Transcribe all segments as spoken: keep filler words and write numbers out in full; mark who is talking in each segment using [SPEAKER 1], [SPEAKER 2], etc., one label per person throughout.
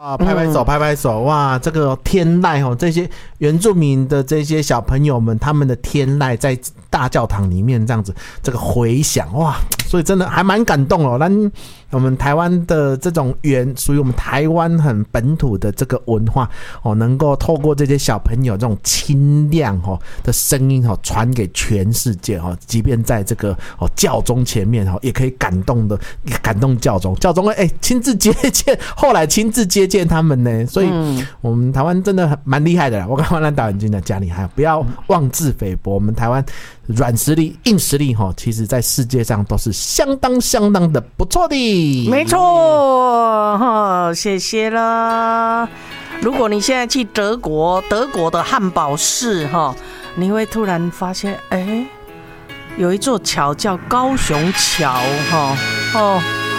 [SPEAKER 1] 啊，拍拍手，拍拍手！哇，这个天籁哦，这些原住民的这些小朋友们，他们的天籁在大教堂里面这样子，这个回响哇，所以真的还蛮感动哦。那我们台湾的这种原属于我们台湾很本土的这个文化哦，能够透过这些小朋友这种清亮哦的声音哦，传给全世界哦，即便在这个哦教宗前面哦，也可以感动的感动教宗，教宗哎亲自接见，后来亲自接见他们呢，所以我们台湾真的蛮厉害的啦。我跟华南导演君的家里还不要妄自菲薄，我们台湾软实力、硬实力哈，其实在世界上都是相当相当的不错的。
[SPEAKER 2] 没错哈，谢谢啦。如果你现在去德国，德国的汉堡市哈，你会突然发现，哎、欸，有一座桥叫高雄桥哈哦。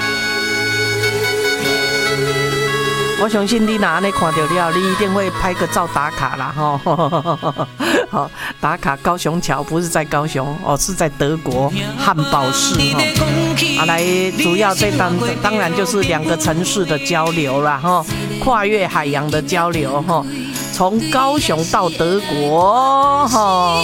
[SPEAKER 2] 我相信你哪里看到了，你一定会拍个照打卡啦哈。好，打卡高雄桥不是在高雄哦，是在德国汉堡市哈。啊，来，主要这当当然就是两个城市的交流啦哈，跨越海洋的交流哈，从高雄到德国哈。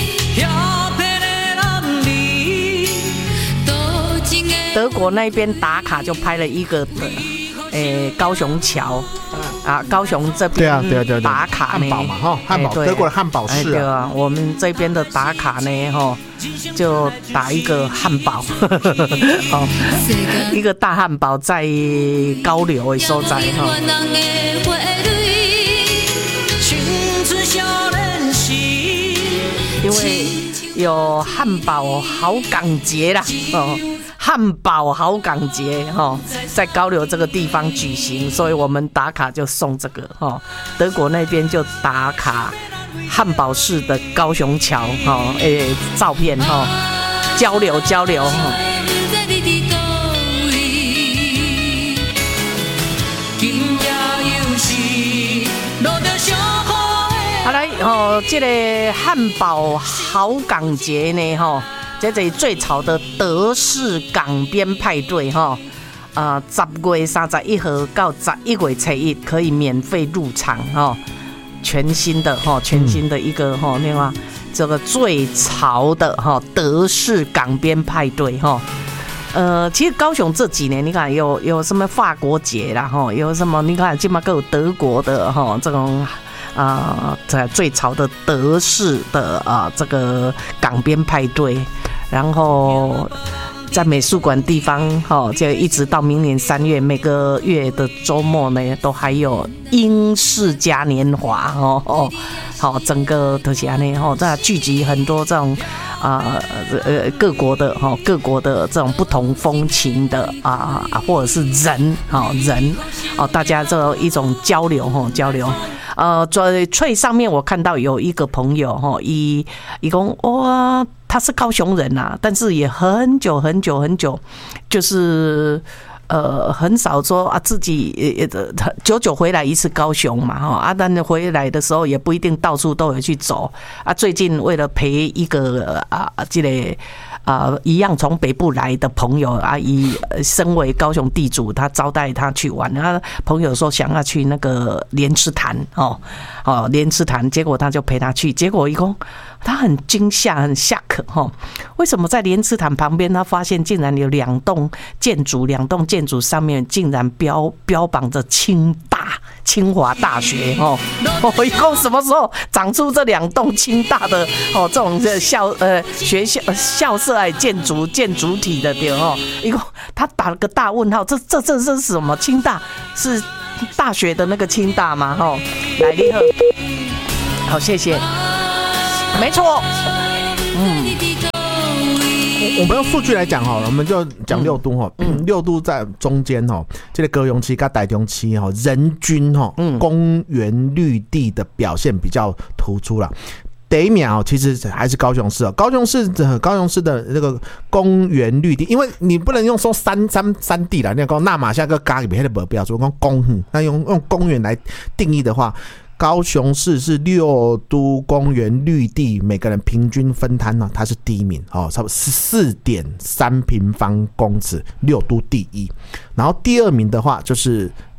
[SPEAKER 2] 德国那边打卡就拍了一个的。诶、欸，高雄桥啊，高雄这边打卡呢，
[SPEAKER 1] 汉堡嘛哈，汉堡、欸、德国的汉堡市、啊欸、
[SPEAKER 2] 对啊，我们这边的打卡呢哈，就打一个汉堡，哦，一个大汉堡在高流的所在哈。因为有汉堡好港节啦，哦。汉堡好港节哈，在高流这个地方举行，所以我们打卡就送这个哈。德国那边就打卡汉堡市的高雄桥哈，诶、欸，照片哈，交流交流哈。好来哦，这个汉堡好港节呢哈。在这里最潮的德式港边派对哈，啊，十月三十一号到十一月初一可以免费入场哈，全新的哈，全新的一个哈，另外这个最潮的哈德式港边派对哈，呃，其实高雄这几年你看有有什么法国节啦哈，有什么你看起码都有德国的哈这种。啊，在最潮的德式的啊这个港边派对，然后在美术馆地方哈，就一直到明年三月，每个月的周末呢，都还有英式嘉年华哦哦，好，整个都是安尼哈，在聚集很多这种啊呃各国的哈各国的这种不同风情的啊或者是人啊人哦，大家这一种交流哈交流。呃，在翠上面我看到有一个朋友哈，一一共哇，他是高雄人呐、啊，但是也很久很久很久，就是呃很少说啊自己呃久久回来一次高雄嘛哈，啊但回来的时候也不一定到处都有去走啊。最近为了陪一个啊这个。啊、呃，一样从北部来的朋友阿姨，身为高雄地主，他招待他去玩。他朋友说想要去那个莲池潭哦哦莲池潭，结果他就陪他去。结果一共他很惊吓，很吓可哈。为什么在莲池潭旁边，他发现竟然有两栋建筑，两栋建筑上面竟然标标榜着清大清华大学哦哦，一共什么时候长出这两栋清大的哦这种校呃学校校舍？在建筑建筑体的点哦，一共他打了个大问号，这这这这是什么？清大是大学的那个清大吗？哈，来立贺，好谢谢，没错，嗯，
[SPEAKER 1] 我们用数据来讲哈，我们就讲六都哈，嗯、六都在中间哈，这个高雄市跟台中市哈，人均哈公园绿地的表现比较突出了。第一名其实还是高雄市哦，高雄市的高雄市的那个公园绿地，因为你不能用说山山山地啦，那个那马夏个咖喱的标准，讲公园，那用用公园来定义的话，高雄市是六都公园绿地每个人平均分摊呢，它是第一名哦，差不多十四点三平方公尺，六都第一。然后第二名的话就是台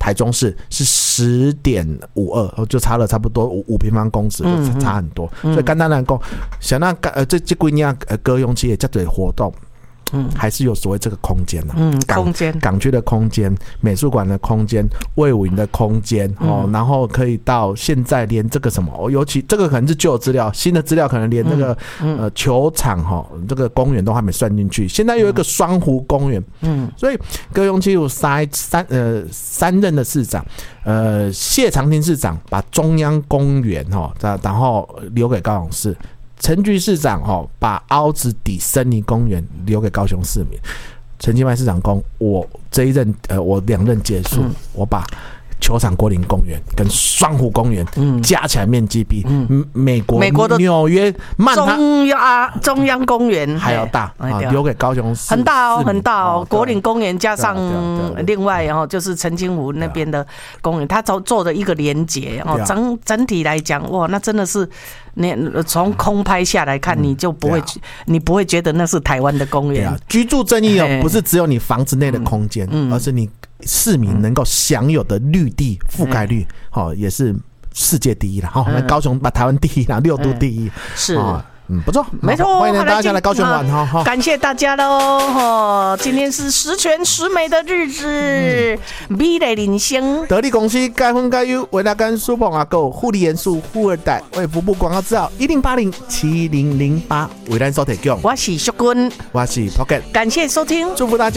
[SPEAKER 1] 台中市是十点五二，就差了差不多五五平方公尺，就差很多。嗯、所以简单来讲，像那呃这这几年呃高雄市的这类活动。嗯，还是有所谓这个空间呐、啊，
[SPEAKER 2] 嗯，空间
[SPEAKER 1] 港区的空间、美术馆的空间、卫武营的空间、嗯、哦，然后可以到现在连这个什么，哦、尤其这个可能是旧的资料，新的资料可能连那个、嗯、呃球场哈、哦，这个公园都还没算进去。现在有一个双湖公园，嗯，所以高雄市有三三呃三任的市长，呃谢长廷市长把中央公园哈、哦，然后留给高雄市。陈菊市长哦，把凹子底森林公园留给高雄市民。陈其迈市长公，我这一任呃，我两任结束，嗯、我把球场国林公园跟双湖公园加起来面积比、嗯、美国
[SPEAKER 2] 美国的
[SPEAKER 1] 纽约曼哈
[SPEAKER 2] 中央中央公园
[SPEAKER 1] 还要大，啊、留给高雄市
[SPEAKER 2] 很大哦，很大哦。国林公园加上另外然后就是澄清湖那边的公园，它做做的一个连结哦，整整体来讲哇，那真的是你从空拍下来看，你就不会、嗯、你不会觉得那是台湾的公园。
[SPEAKER 1] 啊、居住正义哦，不是只有你房子内的空间、嗯嗯，而是你市民能够享有的绿地覆盖率，好、嗯哦、也是世界第一了。好、哦，我们高雄把台湾第一啦，六都第一、嗯、
[SPEAKER 2] 是。
[SPEAKER 1] 哦嗯，不错，
[SPEAKER 2] 没错，
[SPEAKER 1] 欢迎大家来高雄玩哈、啊！
[SPEAKER 2] 感谢大家喽！哈，今天是十全十美的日子，美丽人生。
[SPEAKER 1] 得力公司该分该优，维达甘舒鹏阿狗护理元素富二代为服务广告资料一零八零七零零八，为咱所提供。
[SPEAKER 2] 我是淑君，
[SPEAKER 1] 我是 Pocket，
[SPEAKER 2] 感谢收听，
[SPEAKER 1] 祝福大家。